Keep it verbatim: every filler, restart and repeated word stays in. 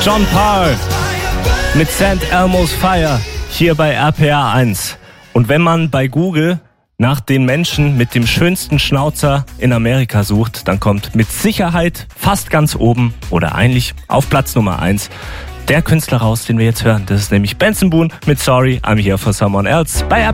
John Paul mit Saint Elmo's Fire hier bei R P R eins. Und wenn man bei Google nach den Menschen mit dem schönsten Schnauzer in Amerika sucht, dann kommt mit Sicherheit fast ganz oben oder eigentlich auf Platz Nummer eins der Künstler raus, den wir jetzt hören. Das ist nämlich Benson Boone mit Sorry, I'm Here for Someone Else bei R P R.